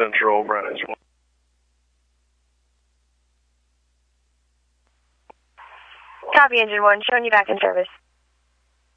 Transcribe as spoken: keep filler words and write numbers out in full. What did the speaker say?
Central, Greenwich. Copy, Engine one, showing you back in service.